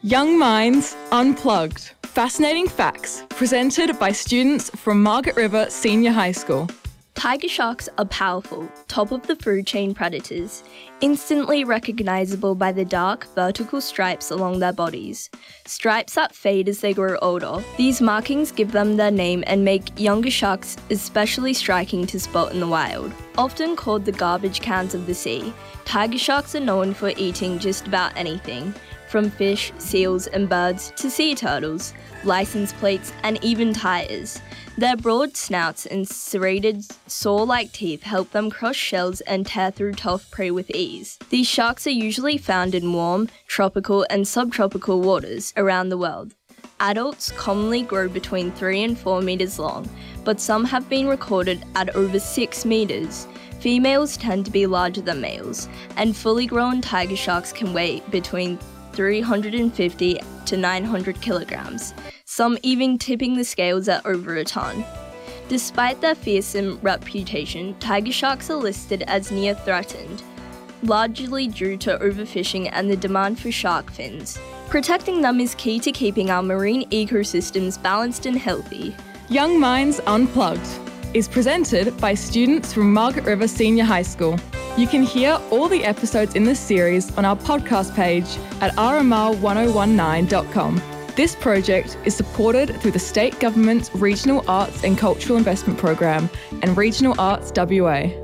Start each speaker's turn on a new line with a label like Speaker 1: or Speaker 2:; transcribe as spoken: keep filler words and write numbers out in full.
Speaker 1: Young Minds Unplugged. Fascinating facts presented by students from Margaret River Senior High School.
Speaker 2: Tiger sharks are powerful, top-of-the-food chain predators, instantly recognisable by the dark, vertical stripes along their bodies. Stripes that fade as they grow older. These markings give them their name and make younger sharks especially striking to spot in the wild. Often called the garbage cans of the sea, tiger sharks are known for eating just about anything, from fish, seals and birds to sea turtles, license plates and even tires. Their broad snouts and serrated, saw-like teeth help them crush shells and tear through tough prey with ease. These sharks are usually found in warm, tropical and subtropical waters around the world. Adults commonly grow between three and four metres long, but some have been recorded at over six metres. Females tend to be larger than males, and fully grown tiger sharks can weigh between three hundred fifty to nine hundred kilograms, some even tipping the scales at over a ton. Despite their fearsome reputation, tiger sharks are listed as near threatened, largely due to overfishing and the demand for shark fins. Protecting them is key to keeping our marine ecosystems balanced and healthy.
Speaker 1: Young Minds Unplugged is presented by students from Margaret River Senior High School. You can hear all the episodes in this series on our podcast page at r m r one oh one nine dot com. This project is supported through the State Government's Regional Arts and Cultural Investment Program and Regional Arts W A.